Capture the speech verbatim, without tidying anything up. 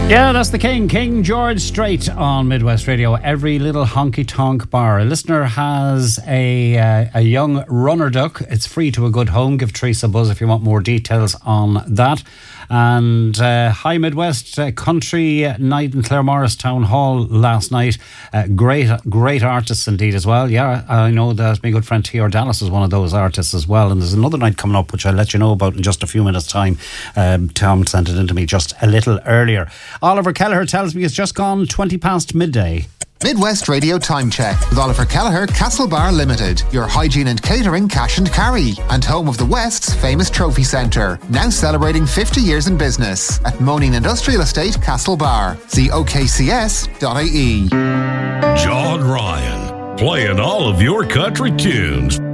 Yeah, that's the King, King George Strait on Midwest Radio. Every little honky-tonk bar. A listener has a uh, a young runner duck. It's free to a good home. Give Teresa a buzz if you want more details on that. And uh, hi Midwest, uh, country night in Claremorris Town Hall last night. Uh, great, great artists indeed as well. Yeah, I know that my good friend T R Dallas is one of those artists as well. And there's another night coming up which I'll let you know about in just a few minutes' time. Um, Tom sent it in to me just a little earlier. Oliver Kelleher tells me it's just gone twenty past midday. Midwest Radio Time Check with Oliver Kelleher, Castlebar Limited, your hygiene and catering cash and carry, and home of the West's famous trophy centre, now celebrating fifty years in business at Moaning Industrial Estate, Castlebar. See O K C S dot I E. John Ryan, playing all of your country tunes.